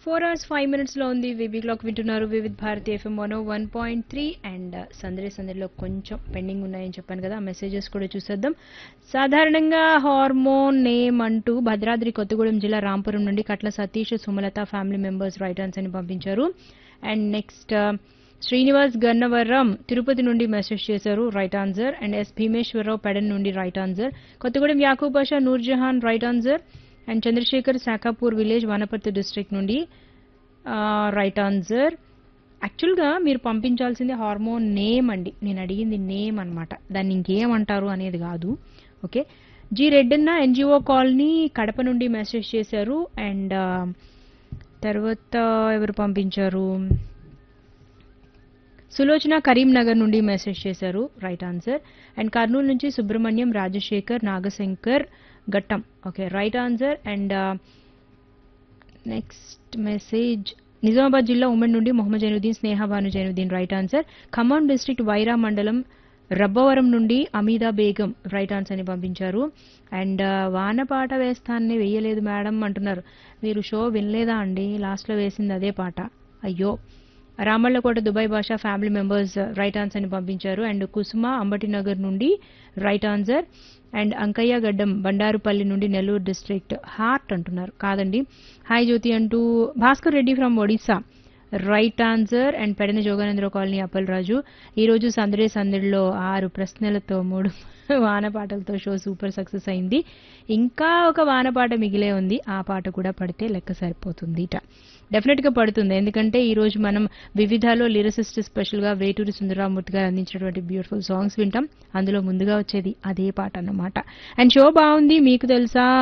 4 hours 5 minutes లో ఉంది. వివి clock వింటున్నారు. వివిధ్ భారతి ఎఫ్ఎం 101.3 అండ్ సందడిలో కొంచెం పెండింగ్ ఉన్నాయని చెప్పాను కదా, మెసేజెస్ కూడా చూసేద్దాం. సాధారణంగా హార్మోన్ నేమ్ అంటూ భద్రాద్రి కొత్తగూడెం జిల్లా రాంపురం నుండి కట్ల Satish Sumalatha family members right answer అని పంపించారు. అండ్ నెక్స్ట్ శ్రీనివాస్ గన్నవరం తిరుపతి నుండి మెసేజ్ చేశారు, right answer. And yes Bhimeswara Rao Pedana నుండి right answer. Kothagudem Yakub Basha Nurjahan right answer. And Chandrasekhar Shakhapur village Wanaparthy district నుండి రైట్ ఆన్సర్. యాక్చువల్గా మీరు పంపించాల్సింది హార్మోన్ నేమ్ అండి, నేను అడిగింది నేమ్ అనమాట, దాన్ని ఇంకేమంటారు అనేది కాదు. Okay, G Reddanna NGO colony Kadapa నుండి మెసేజ్ చేశారు. అండ్ తర్వాత ఎవరు పంపించారు, సులోచన కరీంనగర్ నుండి మెసేజ్ చేశారు, రైట్ ఆన్సర్. అండ్ కర్నూలు నుంచి సుబ్రహ్మణ్యం రాజశేఖర్ నాగశంకర్ ఘట్టం, okay right answer. And next message Nizamabad జిల్లా ఉమెన్ నుండి Mohammed Zainuddin Sneha Banu Zainuddin right answer. Khammam district Wyra మండలం రబ్బవరం నుండి అమీదా బేగం రైట్ ఆన్సర్ అని పంపించారు. అండ్ వానపాట వేస్తాన్ని వేయలేదు మేడం అంటున్నారు, మీరు షో వినలేదా అండి, లాస్ట్లో వేసింది అదే పాట, అయ్యో. రామళ్ళకోట దుబాయ్ భాషా ఫ్యామిలీ మెంబర్స్ రైట్ ఆన్సర్ అని పంపించారు. అండ్ కుసుమ అంబటినగర్ నుండి రైట్ ఆన్సర్. అండ్ అంకయ్య గడ్డం బండారుపల్లి నుండి నెల్లూరు డిస్ట్రిక్ట్ హార్ట్ అంటున్నారు, కాదండి. హాయ్ జ్యోతి అంటూ Bhaskar Reddy from Odisha right answer. And Pedana జోగానంద్ర colony Appalaraju, ఈరోజు సందడిలో 6 ప్రశ్నలతో 3 వానపాటలతో షో సూపర్ సక్సెస్ అయింది, ఇంకా ఒక వానపాట మిగిలే ఉంది, ఆ పాట కూడా పడితే లెక్క సరిపోతుంది. డెఫినెట్ గా పడుతుంది, ఎందుకంటే ఈ రోజు మనం వివిధాలో లిరిసిస్ట్ స్పెషల్ గా వేటూరి సుందరరామూర్తి గారు అందించినటువంటి బ్యూటిఫుల్ సాంగ్స్ వింటాం. అందులో ముందుగా వచ్చేది అదే పాట అన్నమాట. అండ్ షో బాగుంది, మీకు తెలుసా